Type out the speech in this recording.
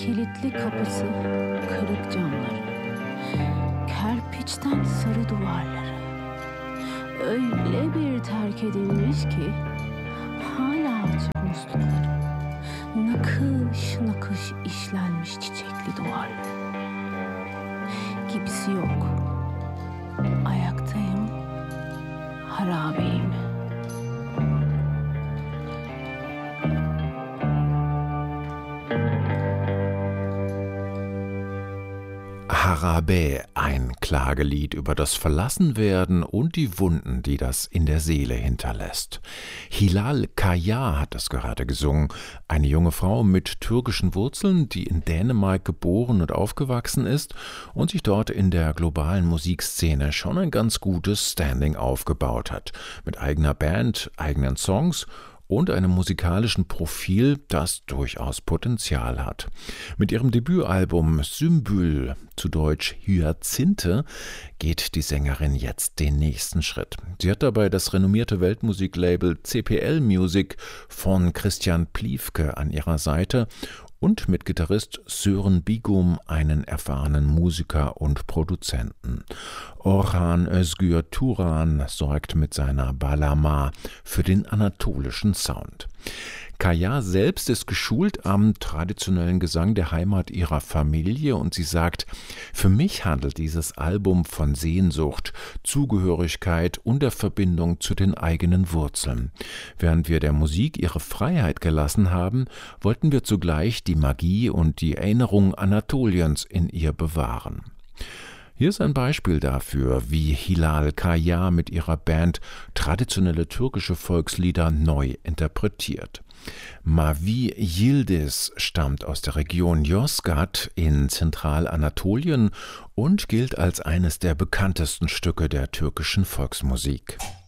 kilitli kapısı, kırık camları, kerpiçten sarı duvarları. Öyle bir terk edilmiş ki hala açık muslukları. Nakış nakış işlenmiş çiçekli duvarları. Gibisi yok. Ayaktayım, harabeyim. Harabe, ein Klagelied über das Verlassenwerden und die Wunden, die das in der Seele hinterlässt. Hilal Kaya hat das gerade gesungen, eine junge Frau mit türkischen Wurzeln, die in Dänemark geboren und aufgewachsen ist und sich dort in der globalen Musikszene schon ein ganz gutes Standing aufgebaut hat, mit eigener Band, eigenen Songs und einem musikalischen Profil, das durchaus Potenzial hat. Mit ihrem Debütalbum Sümbül, zu Deutsch Hyazinthe, geht die Sängerin jetzt den nächsten Schritt. Sie hat dabei das renommierte Weltmusiklabel CPL Music von Christian Pliefke an ihrer Seite und mit Gitarrist Sören Bigum einen erfahrenen Musiker und Produzenten. Orhan Özgür Turan sorgt mit seiner Balama für den anatolischen Sound. Kaya selbst ist geschult am traditionellen Gesang der Heimat ihrer Familie und sie sagt, für mich handelt dieses Album von Sehnsucht, Zugehörigkeit und der Verbindung zu den eigenen Wurzeln. Während wir der Musik ihre Freiheit gelassen haben, wollten wir zugleich die Magie und die Erinnerung Anatoliens in ihr bewahren. Hier ist ein Beispiel dafür, wie Hilal Kaya mit ihrer Band traditionelle türkische Volkslieder neu interpretiert. Mavi Yildiz stammt aus der Region Yozgat in Zentralanatolien und gilt als eines der bekanntesten Stücke der türkischen Volksmusik.